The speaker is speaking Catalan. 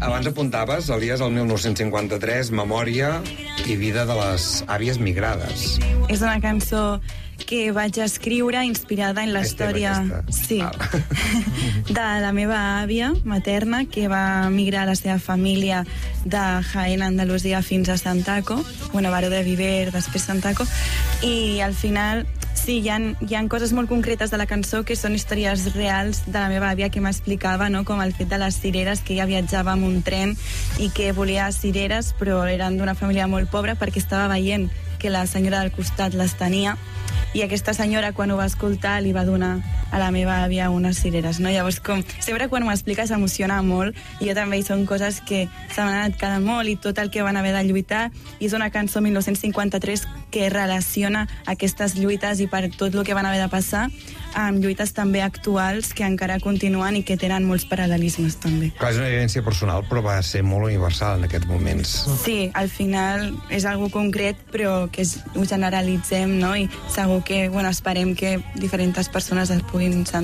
Abans apuntaves, Elias, el 1953, Memòria i vida de les àvies migrades. És una cançó que vaig escriure inspirada en la història de la meva àvia materna, que va migrar la seva família de Jaén, Andalusia, fins a Santaco, Baró de Viver, després Santaco, i al final sí, hi ha coses molt concretes de la cançó que són històries reals de la meva àvia que m'explicava, no? Com el fet de les cireres, que ella viatjava amb un tren i que volia cireres, però eren d'una família molt pobra perquè estava veient que la senyora del costat les tenia, i aquesta senyora, quan ho va escoltar, li va donar a la meva àvia unes cireres, no? Llavors, sempre quan m'ho explica s'emociona molt, i jo també, són coses que se m'han anat quedant molt, i tot el que van haver de lluitar, i és una cançó 1953 que relaciona aquestes lluites i per tot el que van haver de passar, amb lluites també actuals que encara continuen i que tenen molts paral·lelismes també. Clar, és una vivència personal, però va ser molt universal en aquests moments. Sí, al final és algo concret, però que ho generalitzem, no? I segur que, esperem que diferents persones es puguin sentir